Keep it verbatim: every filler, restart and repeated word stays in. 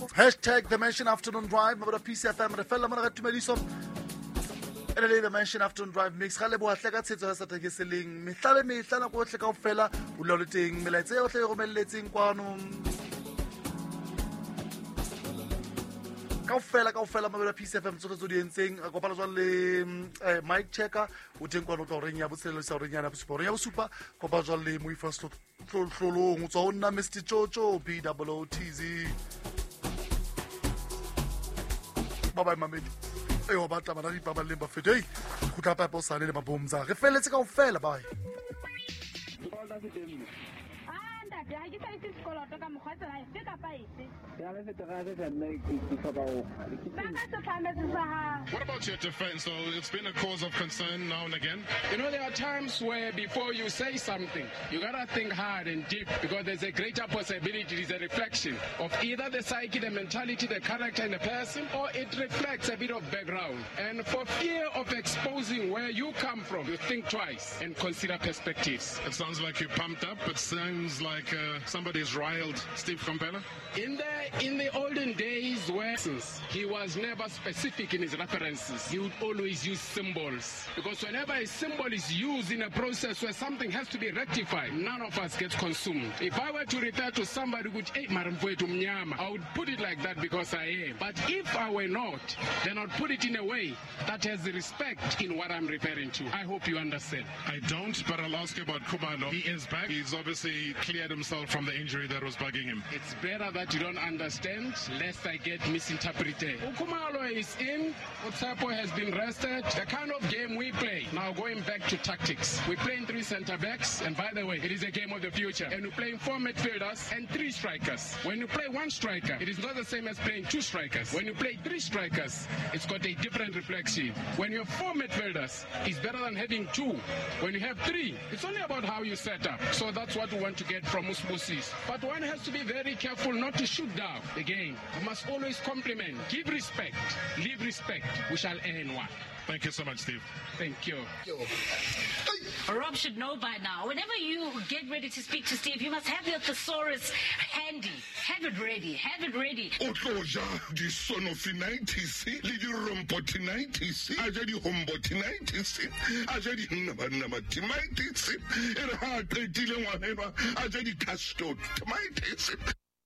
Hashtag The Mansion Afternoon Drive. Mabada P C F M. Refella mana gatumediso. Ene The Mansion Afternoon Drive mix. Gale bo atla ka tsetso ya Saturday selling. Mehlale mehla na go tle ka ofela. O loloteng melaetse o tle go melletseng kwano. Ka ofela ka ofela mabada P C F M tso tso di entseng go pala jwa le mic checker o teng kwano tlo reng ya botshelelo sa reng yana bosupa reng ya bosupa go pala jwa le mo first tlolong o tswa o nna Mister Jojo B O O T Z. Bye bye mamedi. E o batla bana di pabaleng ba fete. Go tla pa posane le mabomza. Re feletse ka ofela bye. What about your defense? So it's been a cause of concern now and again. You know, there are times where before you say something, you gotta think hard and deep because there's a greater possibility. It's a reflection of either the psyche, the mentality, the character in the person, or it reflects a bit of background. And for fear of exposing where you come from, you think twice and consider perspectives. It sounds like you're pumped up. It sounds like uh, somebody's riled Steve Komphela. In the in the olden days where he was never specific in his references, he would always use symbols. Because whenever a symbol is used in a process where something has to be rectified, none of us gets consumed. If I were to refer to somebody which hey, I would put it like that because I am. But if I were not, then I'd put it in a way that has respect in what I'm referring to. I hope you understand. I don't, but I'll ask you about Khumalo. He is back. He's obviously cleared himself from the injury that was bugging him. It's better that you don't understand, lest I get misinterpreted. Khumalo is in. Otsapo has been rested. The kind of game we play, now going back to tactics, we play in three center backs, and by the way, it is a game of the future. And we play in four midfielders and three strikers. When you play one striker, it is not the same as playing two strikers. When you play three strikers, it's got a different reflection. When you have four midfielders, it's better than having two. When you have three, it's only about how you set up. So that's what we want to get from Musmusis. But one has to be very careful not to shoot down the game. You must always compliment, give respect, leave respect. We shall earn one. Thank you so much, Steve. Thank you. Rob should know by now. Whenever you get ready to speak to Steve, you must have your thesaurus handy. Have it ready. Have it ready. Otloja, the son of the nineties, the rombotinitis, Ajadi hombotinitis, Ajadi nabanamatitis, and hard dealing whatever, Ajadi castotimitis.